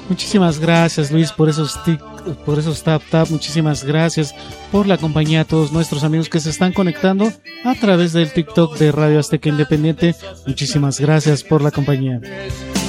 Muchísimas gracias, Luis, por esos tap tap. Muchísimas gracias por la compañía a todos nuestros amigos que se están conectando a través del TikTok de Radio Azteca Independiente. Muchísimas gracias por la compañía.